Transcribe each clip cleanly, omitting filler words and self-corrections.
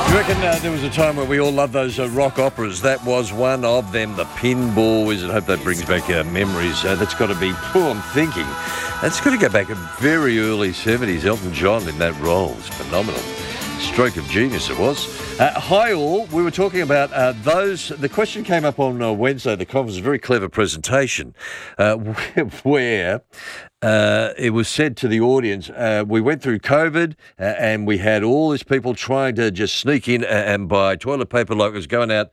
Do you reckon there was a time where we all loved those rock operas? That was one of them, the Pinball Wizard. I hope that brings back memories. That's got to be, I'm thinking, that's got to go back a very early 70s. Elton John in that role. It's phenomenal. Stroke of genius it was. Hi all, we were talking about the question came up on Wednesday, the conference, a very clever presentation where it was said to the audience, we went through COVID and we had all these people trying to just sneak in and buy toilet paper like it was going out,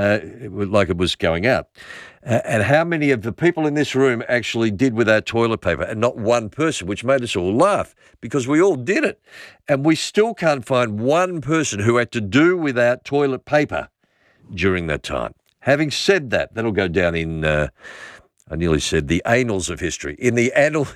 and how many of the people in this room actually did without toilet paper, and not one person, which made us all laugh because we all did it. And we still can't find one person who had to do without toilet paper during that time. Having said that, that'll go down in, I nearly said the annals of history, in the annals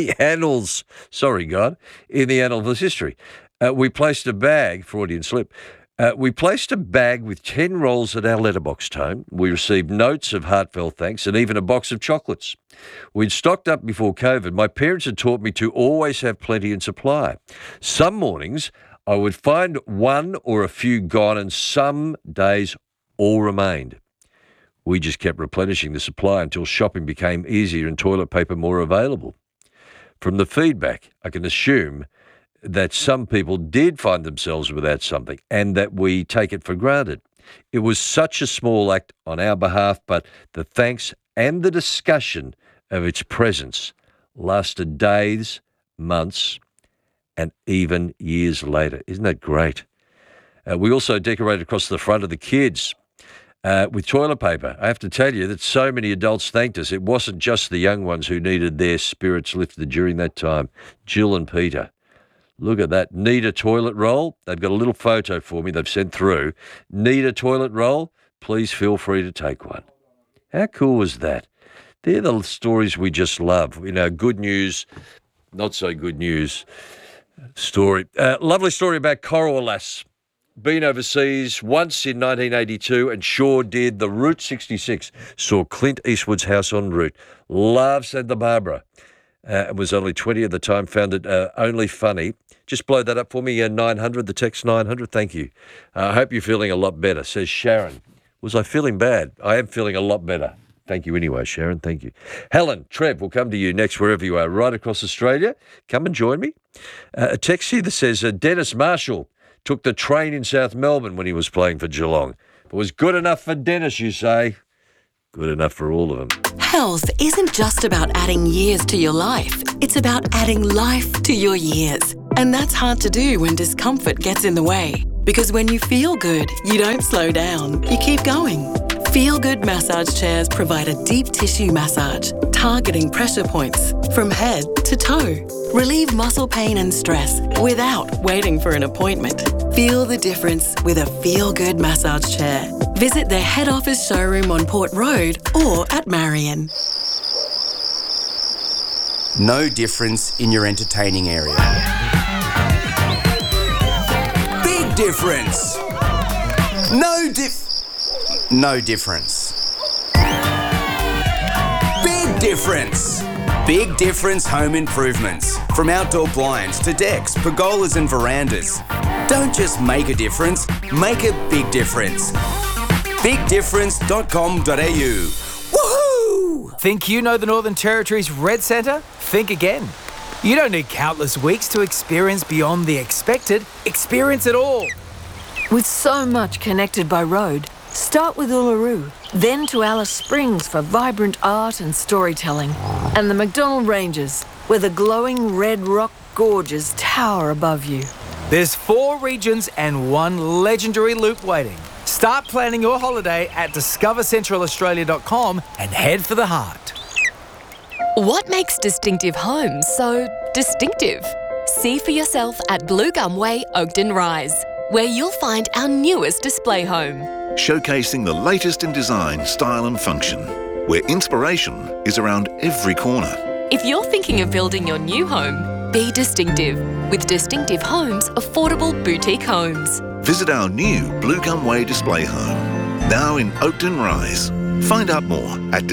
of history. We placed a bag, Freudian slip, we placed a bag with 10 rolls at our letterbox tone. We received notes of heartfelt thanks and even a box of chocolates. We'd stocked up before COVID. My parents had taught me to always have plenty in supply. Some mornings I would find one or a few gone, and some days all remained. We just kept replenishing the supply until shopping became easier and toilet paper more available. From the feedback, I can assume that some people did find themselves without something and that we take it for granted. It was such a small act on our behalf, but the thanks and the discussion of its presence lasted days, months, and even years later. Isn't that great? We also decorated across the front of the kids with toilet paper. I have to tell you that so many adults thanked us. It wasn't just the young ones who needed their spirits lifted during that time. Jill and Peter. Look at that. Need a toilet roll? They've got a little photo for me they've sent through. Need a toilet roll? Please feel free to take one. How cool is that? They're the stories we just love. You know, good news, not so good news story. Lovely story about Coral Lass. Been overseas once in 1982 and sure did. The Route 66 saw Clint Eastwood's house en route. Love Santa Barbara. It was only 20 at the time, found it only funny. Just blow that up for me, 900, the text 900, thank you. I hope you're feeling a lot better, says Sharon. Was I feeling bad? I am feeling a lot better. Thank you anyway, Sharon, thank you. Helen, Trev, we'll come to you next wherever you are, right across Australia. Come and join me. A text here that says, Dennis Marshall took the train in South Melbourne when he was playing for Geelong. It was good enough for Dennis, you say. Good enough for all of them. Health isn't just about adding years to your life. It's about adding life to your years. And that's hard to do when discomfort gets in the way. Because when you feel good, you don't slow down. You keep going. Feel Good massage chairs provide a deep tissue massage, targeting pressure points from head to toe. Relieve muscle pain and stress without waiting for an appointment. Feel the difference with a Feel Good massage chair. Visit their head office showroom on Port Road or at Marion. No difference in your entertaining area. Big difference. No difference. Big difference. Big Difference Home Improvements. From outdoor blinds to decks, pergolas and verandas. Don't just make a difference, make a big difference. BigDifference.com.au. Woohoo! Think you know the Northern Territory's Red Centre? Think again. You don't need countless weeks to experience beyond the expected. Experience it all. With so much connected by road, start with Uluru, then to Alice Springs for vibrant art and storytelling, and the McDonnell Ranges, where the glowing red rock gorges tower above you. There's 4 regions and 1 legendary loop waiting. Start planning your holiday at discovercentralaustralia.com and head for the heart. What makes Distinctive Homes so distinctive? See for yourself at Blue Gum Way, Oakden Rise, where you'll find our newest display home. Showcasing the latest in design, style and function, where inspiration is around every corner. If you're thinking of building your new home, be distinctive with Distinctive Homes Affordable Boutique Homes. Visit our new Blue Gum Way display home, now in Oakden Rise. Find out more at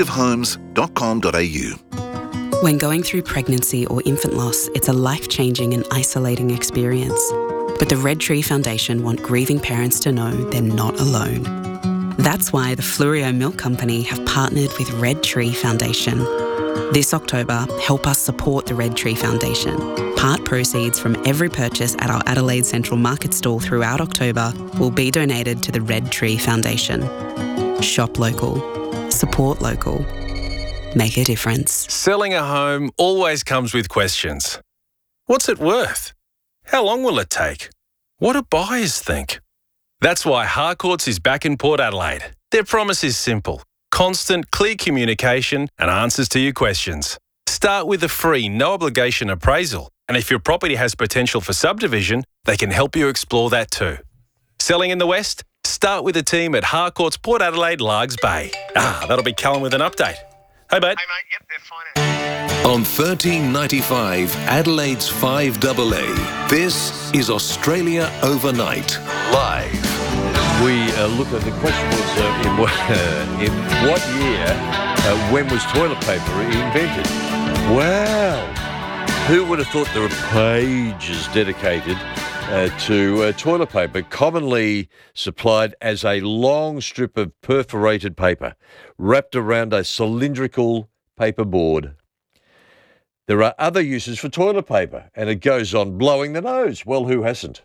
distinctivehomes.com.au. When going through pregnancy or infant loss, it's a life-changing and isolating experience. But the Red Tree Foundation want grieving parents to know they're not alone. That's why the Fluorio Milk Company have partnered with Red Tree Foundation. This October, help us support the Red Tree Foundation. Part proceeds from every purchase at our Adelaide Central Market stall throughout October will be donated to the Red Tree Foundation. Shop local. Support local. Make a difference. Selling a home always comes with questions. What's it worth? How long will it take? What do buyers think? That's why Harcourts is back in Port Adelaide. Their promise is simple. Constant, clear communication and answers to your questions. Start with a free, no-obligation appraisal. And if your property has potential for subdivision, they can help you explore that too. Selling in the West? Start with a team at Harcourts Port Adelaide, Largs Bay. That'll be Callum with an update. Hey, mate. Hey, mate. Yep, they're fine. On 1395 Adelaide's 5AA, this is Australia Overnight, live. We look at the question was in what year, when was toilet paper invented? Wow. Who would have thought there were pages dedicated to toilet paper, commonly supplied as a long strip of perforated paper wrapped around a cylindrical paper board. There are other uses for toilet paper, and it goes on. Blowing the nose. Well, who hasn't?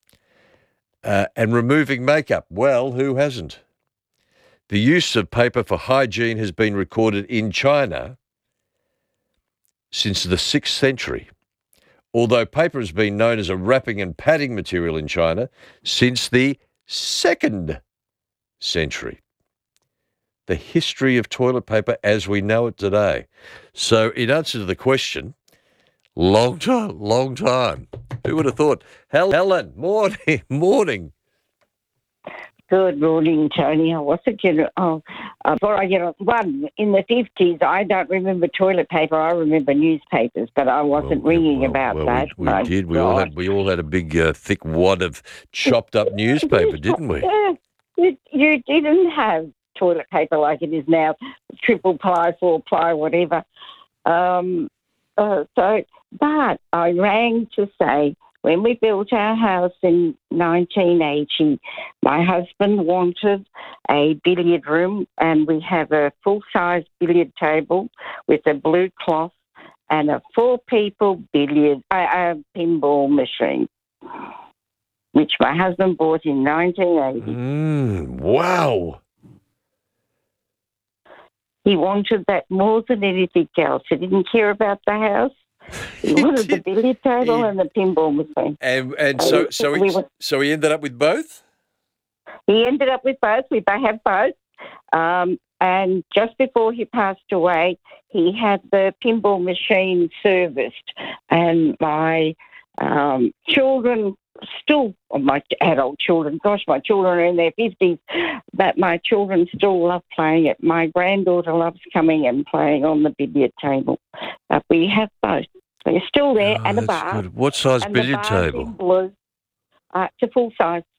And removing makeup. Well, who hasn't? The use of paper for hygiene has been recorded in China since the 6th century, although paper has been known as a wrapping and padding material in China since the 2nd century. The history of toilet paper as we know it today. So in answer to the question, long time. Who would have thought? Helen, morning. Good morning, Tony. I wasn't going to... before I get on... One, in the 50s, I don't remember toilet paper. I remember newspapers, but I wasn't ringing about that. We did. We all had a big, thick wad of chopped up newspaper, didn't we? You didn't have toilet paper like it is now, triple ply, 4 ply, whatever. But I rang to say, when we built our house in 1980, my husband wanted a billiard room, and we have a full-size billiard table with a blue cloth and a 4-people pinball machine, which my husband bought in 1980. Wow. He wanted that more than anything else. He didn't care about the house. He wanted the billiard table and the pinball machine. And so he ended up with both? He ended up with both. We have both. And just before he passed away, he had the pinball machine serviced. And my children my adult children, my children are in their 50s, but my children still love playing it. My granddaughter loves coming and playing on the billiard table. But we have both. They're still there, and a bar. Good. What size billiard table? Blue. It's a full size.